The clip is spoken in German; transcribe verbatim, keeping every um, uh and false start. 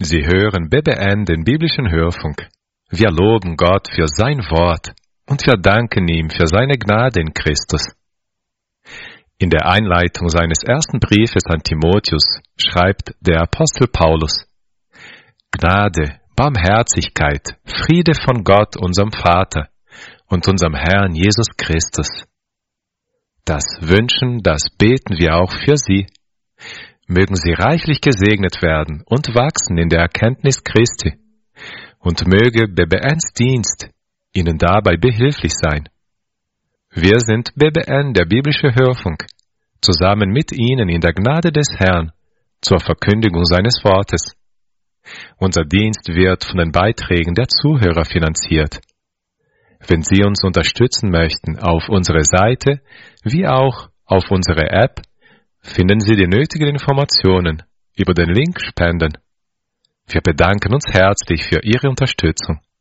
Sie hören B B N, den biblischen Hörfunk. Wir loben Gott für sein Wort und wir danken ihm für seine Gnade in Christus. In der Einleitung seines ersten Briefes an Timotheus schreibt der Apostel Paulus: Gnade, Barmherzigkeit, Friede von Gott, unserem Vater und unserem Herrn Jesus Christus. Das wünschen, das beten wir auch für Sie. Mögen Sie reichlich gesegnet werden und wachsen in der Erkenntnis Christi. Und möge B B Ns Dienst Ihnen dabei behilflich sein. Wir sind B B N, der biblische Hörfunk, zusammen mit Ihnen in der Gnade des Herrn zur Verkündigung seines Wortes. Unser Dienst wird von den Beiträgen der Zuhörer finanziert. Wenn Sie uns unterstützen möchten, auf unserer Seite wie auch auf unserer App, finden Sie die nötigen Informationen über den Link Spenden. Wir bedanken uns herzlich für Ihre Unterstützung.